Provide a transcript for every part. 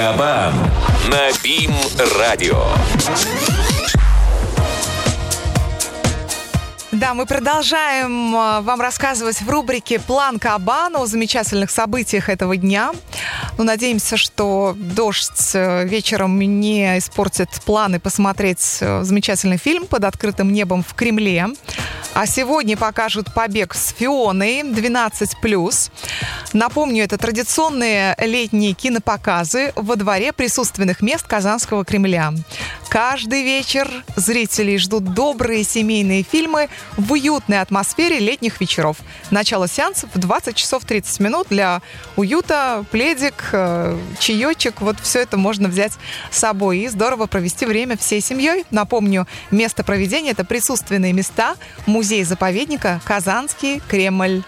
Кабан на БИМ-радио. Да, мы продолжаем вам рассказывать в рубрике «План Кабана» о замечательных событиях этого дня. Ну, надеемся, что дождь вечером не испортит планы посмотреть замечательный фильм «Под открытым небом» в Кремле. А сегодня покажут «Побег с Фионой» 12+. Напомню, это традиционные летние кинопоказы во дворе присутственных мест Казанского Кремля. Каждый вечер зрителей ждут добрые семейные фильмы в уютной атмосфере летних вечеров. Начало сеансов в 20 часов 30 минут. Для уюта пледик, чаечек, вот все это можно взять с собой и здорово провести время всей семьей. Напомню, место проведения — это присутственные места музей-заповедника Казанский Кремль.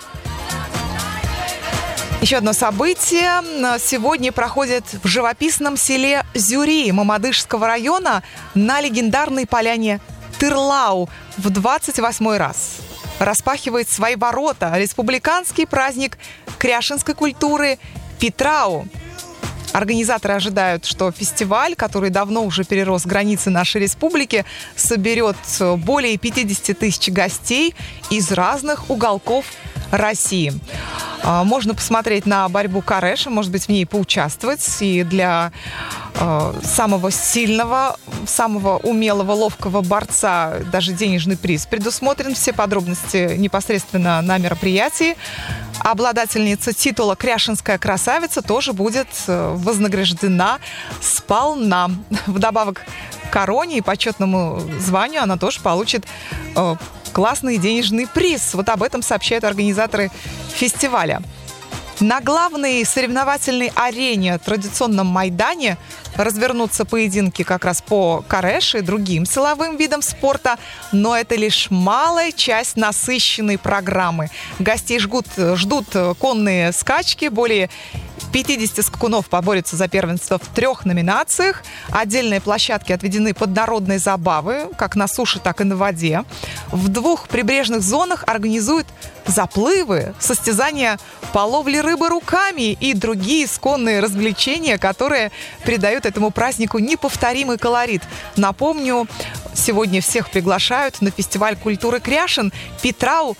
Еще одно событие сегодня проходит в живописном селе Зюри Мамадышского района на легендарной поляне Тырлау в 28-й раз. Распахивает свои ворота республиканский праздник кряшинской культуры Питрау. Организаторы ожидают, что фестиваль, который давно уже перерос границы нашей республики, соберет более 50 тысяч гостей из разных уголков России. Можно посмотреть на борьбу кареша, может быть, в ней поучаствовать. И для самого сильного, самого умелого, ловкого борца даже денежный приз предусмотрен. Все подробности непосредственно на мероприятии. Обладательница титула «Кряшинская красавица» тоже будет вознаграждена сполна. Вдобавок к короне и почетному званию она тоже получит классный денежный приз. Вот об этом сообщают организаторы фестиваля. На главной соревновательной арене, традиционном Майдане, развернутся поединки как раз по кареш и другим силовым видам спорта, но это лишь малая часть насыщенной программы. Гостей ждут конные скачки, более 50 скакунов поборются за первенство в 3 номинациях. Отдельные площадки отведены под народные забавы, как на суше, так и на воде. В 2 прибрежных зонах организуют заплывы, состязания по ловле рыбы руками и другие исконные развлечения, которые придают этому празднику неповторимый колорит. Напомню, сегодня всех приглашают на фестиваль культуры Кряшин Питрау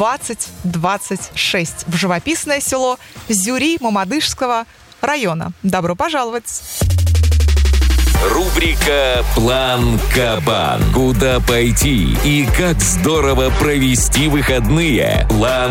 2026 в живописное село Зюри Мамадышского района. Добро пожаловать! Рубрика «План Кабан». Куда пойти и как здорово провести выходные. План